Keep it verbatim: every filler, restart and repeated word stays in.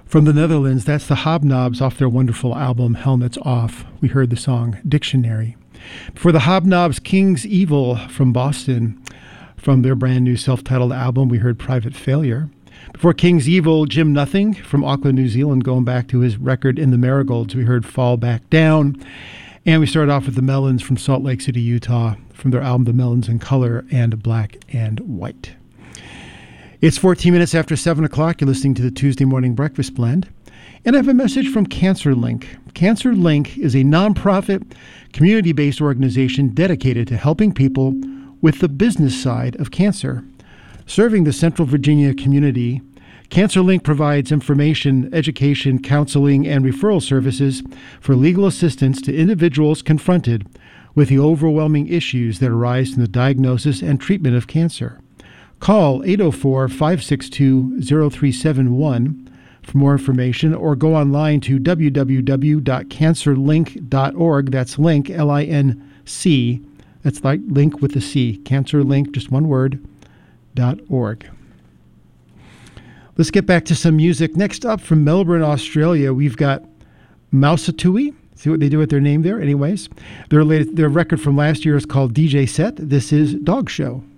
From the Netherlands, that's the Hobnobs off their wonderful album Helmets Off. We heard the song Dictionary. Before the Hobnobs, King's Evil from Boston. From their brand new self-titled album, we heard Private Failure. Before King's Evil, Jim Nothing from Auckland, New Zealand, going back to his record In the Marigolds, we heard Fall Back Down. And we started off with the Melons from Salt Lake City, Utah, from their album The Melons in Color and Black and White. It's fourteen minutes after seven o'clock. You're listening to the Tuesday Morning Breakfast Blend. And I have a message from CancerLink. CancerLink is a nonprofit, community-based organization dedicated to helping people with the business side of cancer. Serving the Central Virginia community, CancerLink provides information, education, counseling, and referral services for legal assistance to individuals confronted with the overwhelming issues that arise from the diagnosis and treatment of cancer. Call eight oh four, five six two, oh three seven one for more information, or go online to w w w dot cancer link dot org. That's link, L I N C. That's like link with a C. CancerLink, just one word, dot org. Let's get back to some music. Next up from Melbourne, Australia, we've got Mausatui. See what they do with their name there? Anyways, their latest, their record from last year is called D J Set. This is Dog Show.